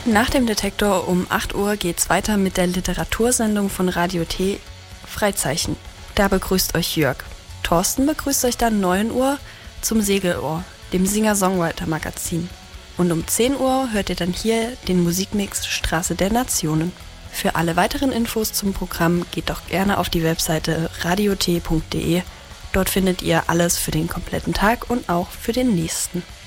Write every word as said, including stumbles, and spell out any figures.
Nach dem Detektor um acht Uhr geht's weiter mit der Literatursendung von Radio T, Freizeichen. Da begrüßt euch Jörg. Thorsten begrüßt euch dann neun Uhr zum Segelohr, dem Singer-Songwriter-Magazin. Und um zehn Uhr hört ihr dann hier den Musikmix Straße der Nationen. Für alle weiteren Infos zum Programm geht doch gerne auf die Webseite radiot punkt de. Dort findet ihr alles für den kompletten Tag und auch für den nächsten.